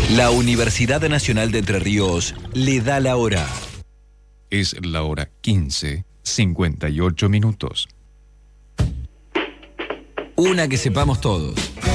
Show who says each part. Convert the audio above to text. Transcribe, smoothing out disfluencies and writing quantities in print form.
Speaker 1: La Universidad Nacional de Entre Ríos le da la hora.
Speaker 2: Es la hora 15:58.
Speaker 1: Una que sepamos todos.